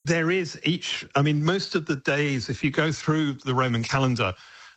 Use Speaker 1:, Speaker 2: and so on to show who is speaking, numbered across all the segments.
Speaker 1: there is most of the days, if you go through the Roman calendar,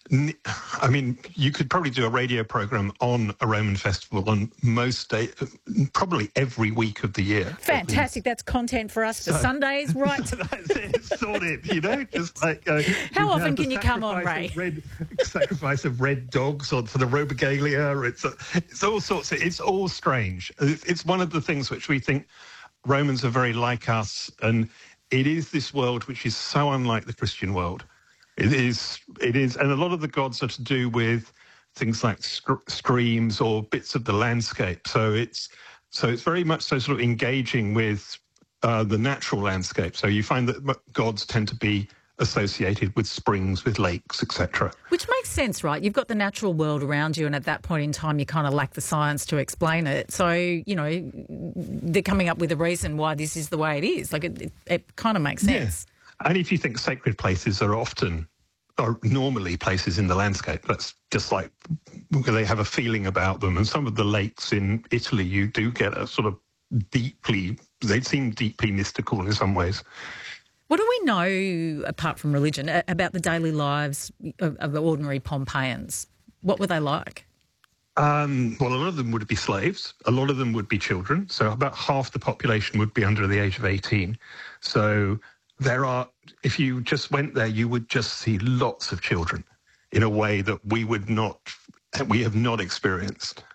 Speaker 1: you could probably do a radio program on a Roman festival on most days, probably every week of the year.
Speaker 2: Fantastic. That's content for us for Sundays, right?
Speaker 1: That's it, sorted, just like...
Speaker 2: How often can you come on, Ray?
Speaker 1: Sacrifice of red dogs for the Robigalia. It's all sorts of... It's all strange. It's one of the things which we think Romans are very like us, and it is this world which is so unlike the Christian world. It is, and a lot of the gods are to do with things like streams or bits of the landscape. So it's very much so sort of engaging with the natural landscape. So you find that gods tend to be associated with springs, with lakes, etc.
Speaker 2: Which makes sense, right? You've got the natural world around you, and at that point in time, you kind of lack the science to explain it. So, they're coming up with a reason why this is the way it is. Like, it kind of makes sense.
Speaker 1: Yeah. And if you think sacred places are normally places in the landscape, that's just like they have a feeling about them. And some of the lakes in Italy, you do get a sort of they seem deeply mystical in some ways.
Speaker 2: What do we know, apart from religion, about the daily lives of ordinary Pompeians? What were they like?
Speaker 1: Well, a lot of them would be slaves. A lot of them would be children. So about half the population would be under the age of 18. So if you just went there, you would just see lots of children in a way that we have not experienced.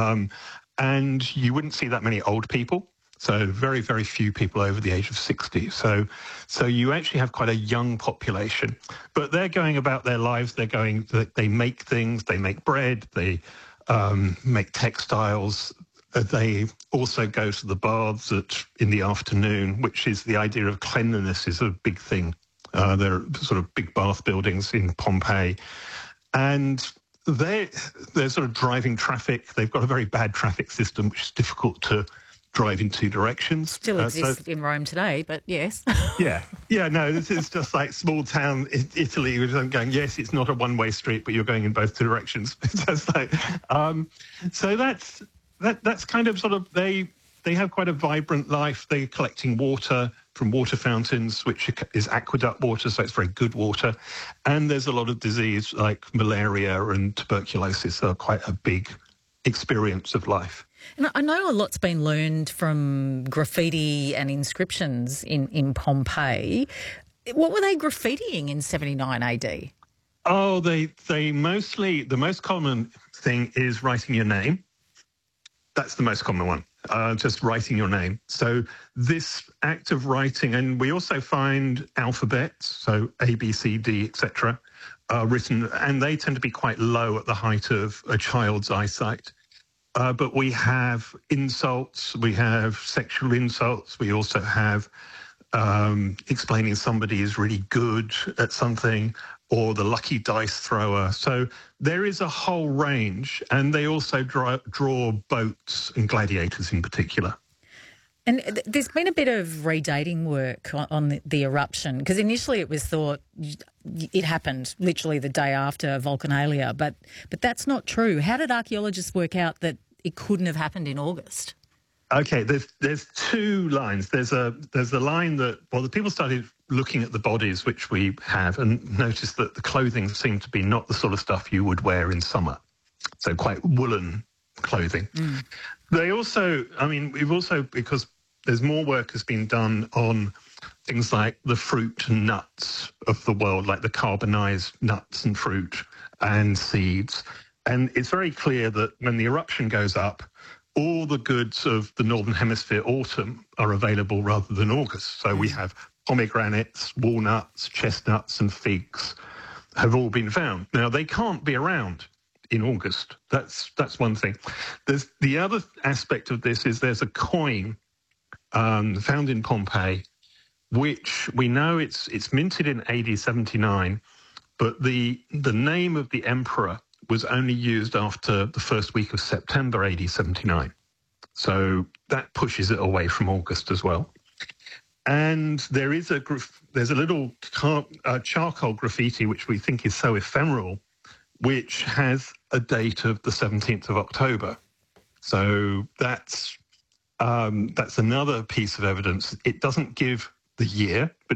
Speaker 1: And you wouldn't see that many old people. So very, very few people over the age of 60. So you actually have quite a young population. But they're going about their lives. They make things, they make bread, they make textiles. They also go to the baths in the afternoon, which is the idea of cleanliness is a big thing. There are sort of big bath buildings in Pompeii. And they're sort of driving traffic. They've got a very bad traffic system, which is difficult to drive in two directions.
Speaker 2: Still exists in Rome today, but yes.
Speaker 1: No, this is just like small town Italy, which I'm going, yes, it's not a one-way street, but you're going in both directions. It's like, so that's kind of sort of, they have quite a vibrant life. They're collecting water from water fountains, which is aqueduct water, so it's very good water. And there's a lot of disease like malaria and tuberculosis, so quite a big experience of life.
Speaker 2: And I know a lot's been learned from graffiti and inscriptions in Pompeii. What were they graffitiing in 79 AD?
Speaker 1: Oh, the most common thing is writing your name. That's the most common one, just writing your name. So this act of writing, and we also find alphabets, so A, B, C, D, etc., written, and they tend to be quite low at the height of a child's eyesight. But we have insults, we have sexual insults, we also have explaining somebody is really good at something, or the lucky dice thrower. So there is a whole range, and they also draw boats and gladiators in particular.
Speaker 2: And there's been a bit of redating work on the eruption, because initially it was thought it happened literally the day after Vulcanalia, but that's not true. How did archaeologists work out that it couldn't have happened in August?
Speaker 1: Okay, there's two lines. There's a line that, the people started looking at the bodies which we have and noticed that the clothing seemed to be not the sort of stuff you would wear in summer. So quite woolen clothing. Mm. They also, because there's more work has been done on things like the fruit and nuts of the world, like the carbonized nuts and fruit and seeds. And it's very clear that when the eruption goes up, all the goods of the Northern Hemisphere autumn are available rather than August. So we have pomegranates, walnuts, chestnuts and figs have all been found. Now, they can't be around in August. That's one thing. There's the other aspect of this is there's a coin found in Pompeii, which we know it's minted in AD 79, but the name of the emperor was only used after the first week of September AD 79. So that pushes it away from August as well. And there's a little charcoal graffiti, which we think is so ephemeral, which has a date of the 17th of October. So that's another piece of evidence. It doesn't give the year, but